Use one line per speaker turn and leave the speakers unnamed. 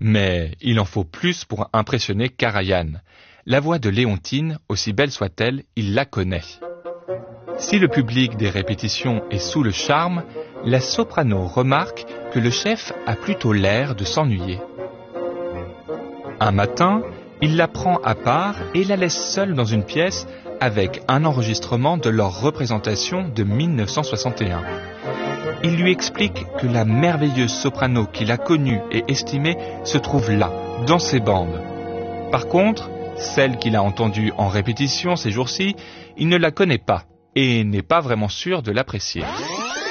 Mais il en faut plus pour impressionner Karajan. La voix de Léontine, aussi belle soit-elle, il la connaît. Si le public des répétitions est sous le charme, la soprano remarque que le chef a plutôt l'air de s'ennuyer. Un matin, il la prend à part et la laisse seule dans une pièce avec un enregistrement de leur représentation de 1961. Il lui explique que la merveilleuse soprano qu'il a connue et estimée se trouve là, dans ses bandes. Par contre, celle qu'il a entendue en répétition ces jours-ci, il ne la connaît pas et n'est pas vraiment sûr de l'apprécier.